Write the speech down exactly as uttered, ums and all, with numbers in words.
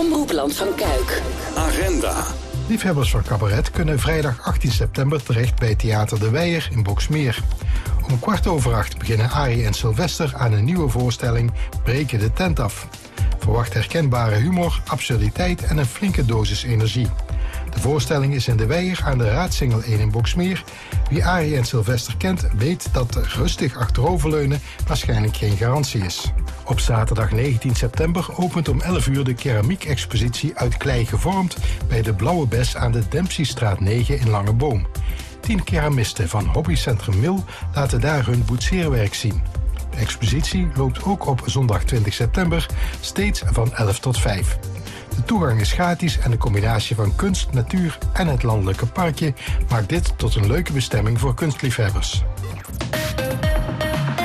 Omroepland van Kuik. Agenda. Liefhebbers van cabaret kunnen vrijdag achttien september terecht bij Theater de Weijer in Boxmeer. Om kwart over acht beginnen Arie en Sylvester aan een nieuwe voorstelling Breken de tent af. Verwacht herkenbare humor, absurditeit en een flinke dosis energie. De voorstelling is in de Weijer aan de Raadsingel één in Boxmeer. Wie Arie en Sylvester kent, weet dat rustig achteroverleunen waarschijnlijk geen garantie is. Op zaterdag negentien september opent om elf uur de keramiek-expositie Uit klei gevormd bij de Blauwe Bes aan de Dempseystraat negen in Langeboom. Tien keramisten van Hobbycentrum Mil laten daar hun boetseerwerk zien. De expositie loopt ook op zondag twintig september, steeds van elf tot vijf. De toegang is gratis en de combinatie van kunst, natuur en het landelijke parkje maakt dit tot een leuke bestemming voor kunstliefhebbers.